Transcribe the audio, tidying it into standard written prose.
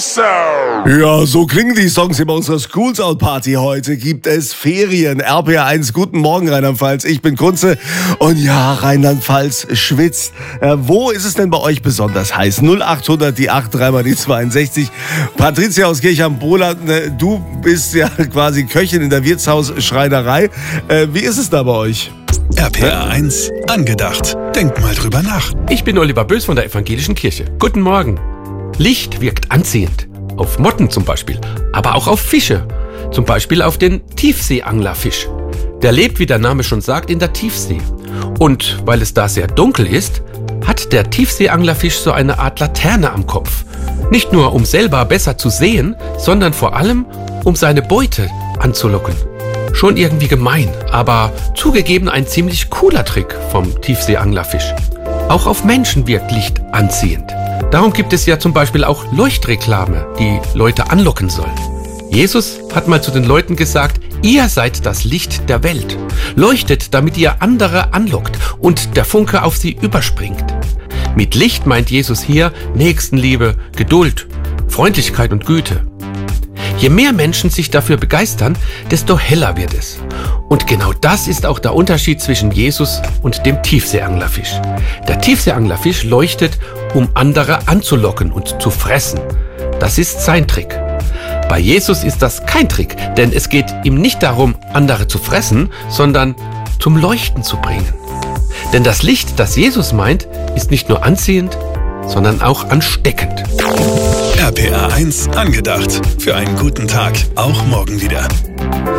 Ja, so klingen die Songs bei unserer Schools Out Party. Heute gibt es Ferien. RPR1, guten Morgen Rheinland-Pfalz. Ich bin Kunze und ja, Rheinland-Pfalz schwitzt. Wo ist es denn bei euch besonders heiß? 0800 die 8 3 mal die 62. Patricia aus Kirchheim-Broland, du bist ja quasi Köchin in der Wirtshausschreinerei. Wie ist es da bei euch? RPR1 angedacht. Denkt mal drüber nach. Ich bin Oliver Bös von der Evangelischen Kirche. Guten Morgen. Licht wirkt anziehend. Auf Motten zum Beispiel, aber auch auf Fische. Zum Beispiel auf den Tiefseeanglerfisch. Der lebt, wie der Name schon sagt, in der Tiefsee. Und weil es da sehr dunkel ist, hat der Tiefseeanglerfisch so eine Art Laterne am Kopf. Nicht nur, um selber besser zu sehen, sondern vor allem, um seine Beute anzulocken. Schon irgendwie gemein, aber zugegeben ein ziemlich cooler Trick vom Tiefseeanglerfisch. Auch auf Menschen wirkt Licht anziehend. Darum gibt es ja zum Beispiel auch Leuchtreklame, die Leute anlocken sollen. Jesus hat mal zu den Leuten gesagt, ihr seid das Licht der Welt. Leuchtet, damit ihr andere anlockt und der Funke auf sie überspringt. Mit Licht meint Jesus hier Nächstenliebe, Geduld, Freundlichkeit und Güte. Je mehr Menschen sich dafür begeistern, desto heller wird es. Und genau das ist auch der Unterschied zwischen Jesus und dem Tiefseeanglerfisch. Der Tiefseeanglerfisch leuchtet, um andere anzulocken und zu fressen. Das ist sein Trick. Bei Jesus ist das kein Trick, denn es geht ihm nicht darum, andere zu fressen, sondern zum Leuchten zu bringen. Denn das Licht, das Jesus meint, ist nicht nur anziehend, sondern auch ansteckend. RPR1 angedacht. Für einen guten Tag, auch morgen wieder.